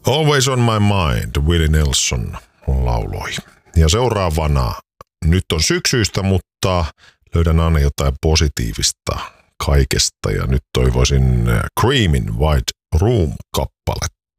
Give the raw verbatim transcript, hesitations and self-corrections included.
Always on my mind, Willie Nelson lauloi. Ja seuraavana, nyt on syksyistä, mutta löydän aina jotain positiivista kaikesta. Ja nyt toivoisin Creamin White Room-kappaletta.